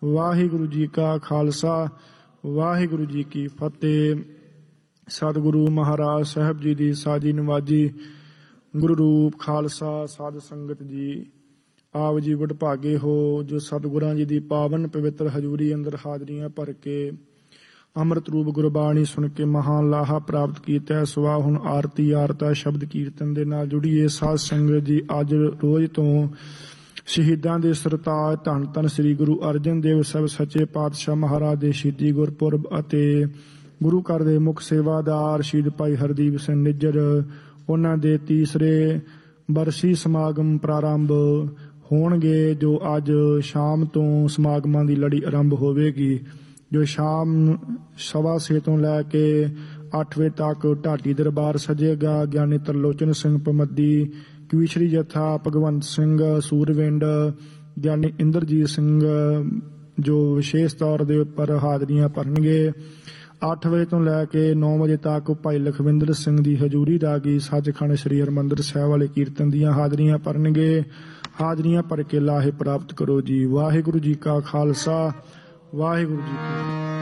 ਵਾਹਿਗੁਰੂ ਜੀ ਕਾ ਖਾਲਸਾ ਵਾਹਿਗੁਰੂ ਜੀ ਕੀ ਫਤਿਹ। ਸਤਿਗੁਰੂ ਮਹਾਰਾਜ ਸਾਹਿਬ ਜੀ ਦੀ ਸਾਜੀ ਨਵਾਜੀ। ਗੁਰੂ ਰੂਪ ਖਾਲਸਾ ਸਾਧ ਸੰਗਤ ਜੀ, ਆਪ ਜੀ ਵਡਭਾਗੇ ਹੋ ਜੋ ਸਤਿਗੁਰਾਂ ਜੀ ਦੀ ਪਾਵਨ ਪਵਿੱਤਰ ਹਜ਼ੂਰੀ ਅੰਦਰ ਹਾਜ਼ਰੀਆਂ ਭਰ ਕੇ ਅੰਮ੍ਰਿਤ ਰੂਪ ਗੁਰਬਾਣੀ ਸੁਣ ਕੇ ਮਹਾਨ ਲਾਹਾ ਪ੍ਰਾਪਤ ਕੀਤਾ। ਸਵਾ ਹੁਣ ਆਰਤੀ ਆਰਤਾ ਸ਼ਬਦ ਕੀਰਤਨ ਦੇ ਨਾਲ ਜੁੜੀਏ। ਸਾਧ ਸੰਗਤ ਜੀ, ਅੱਜ ਰੋਜ਼ ਤੋਂ ਸ਼ਹੀਦਾਂ ਦੇ ਸਰਤਾਜ ਧੰਨ ਧੰਨ ਸ੍ਰੀ ਗੁਰੂ ਅਰਜਨ ਦੇਵ ਸਾਹਿਬ ਸੱਚੇ ਪਾਤਸ਼ਾਹ ਮਹਾਰਾਜ ਦੇ ਸ਼ਹੀਦੀ ਗੁਰਪੁਰਬ ਅਤੇ ਗੁਰੂ ਘਰ ਦੇ ਮੁੱਖ ਸੇਵਾਦਾਰ ਸ਼ਹੀਦ ਭਾਈ ਹਰਦੀਪ ਸਿੰਘ ਨਿੱਜਰ, ਉਹਨਾਂ ਦੇ ਤੀਸਰੇ ਬਰਸੀ ਸਮਾਗਮ ਪ੍ਰਾਰੰਭ ਹੋਣਗੇ, ਜੋ ਅੱਜ ਸ਼ਾਮ ਤੋਂ ਸਮਾਗਮਾਂ ਦੀ ਲੜੀ ਆਰੰਭ ਹੋਵੇਗੀ, ਜੋ ਸ਼ਾਮ 6:15 ਤੋਂ ਲੈ ਕੇ 8 ਵਜੇ ਤੱਕ ਢਾਡੀ ਦਰਬਾਰ ਸਜੇਗਾ। ਗਿਆਨੀ ਤਰਲੋਚਨ ਸਿੰਘ ਪਮੱਦੀ, ਕਵੀਸ਼ਰੀ ਜਥਾ ਭਗਵੰਤ ਸਿੰਘ ਸੂਰਵਿੰਡ, ਗਿਆਨੀ ਇੰਦਰਜੀਤ ਸਿੰਘ ਜੋ ਵਿਸ਼ੇਸ਼ ਤੌਰ ਦੇ ਉੱਪਰ ਹਾਜ਼ਰੀਆਂ ਭਰਨਗੇ। 8 ਵਜੇ ਤੋਂ ਲੈ ਕੇ 9 ਵਜੇ ਤੱਕ ਭਾਈ ਲਖਵਿੰਦਰ ਸਿੰਘ ਦੀ ਹਜ਼ੂਰੀ ਰਾਗੀ ਸੱਚਖੰਡ ਸ੍ਰੀ ਹਰਿਮੰਦਰ ਸਾਹਿਬ ਵਾਲੇ ਕੀਰਤਨ ਦੀਆਂ ਹਾਜ਼ਰੀਆਂ ਭਰਨਗੇ। ਹਾਜ਼ਰੀਆਂ ਭਰ ਕੇ ਲਾਹੇ ਪ੍ਰਾਪਤ ਕਰੋ ਜੀ। ਵਾਹਿਗੁਰੂ ਜੀ ਕਾ ਖਾਲਸਾ ਵਾਹਿਗੁਰੂ ਜੀ ਕੀ ਫਤਿਹ।